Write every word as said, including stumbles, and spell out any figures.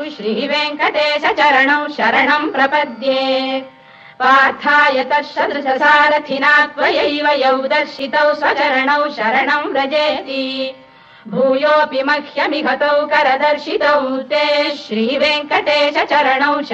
श्रीवेङ्कटेश चरणौ शरणं प्रपद्ये पार्थाय तत्सदृशसारथिना त्वयैव यौ दर्शितौ स्वचरणौ शरणं व्रजेति भूयोऽपि मह्यमिहतौ करदर्शितौ ते श्रीवेङ्कटेश चरणौ